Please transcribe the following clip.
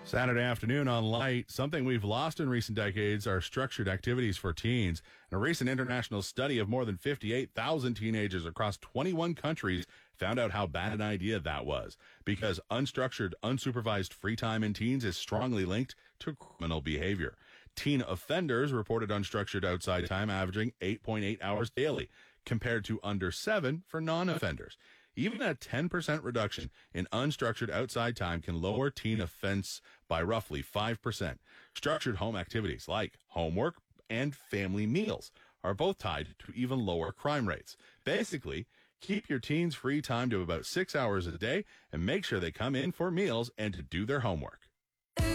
Saturday afternoon on Light. Something we've lost in recent decades are structured activities for teens. And a recent international study of more than 58,000 teenagers across 21 countries found out how bad an idea that was, because unstructured, unsupervised free time in teens is strongly linked to criminal behavior. Teen offenders reported unstructured outside time averaging 8.8 hours daily, compared to under 7 for non-offenders. Even a 10% reduction in unstructured outside time can lower teen offense by roughly 5%. Structured home activities like homework and family meals are both tied to even lower crime rates. Basically, keep your teens' free time to about 6 hours a day and make sure they come in for meals and to do their homework.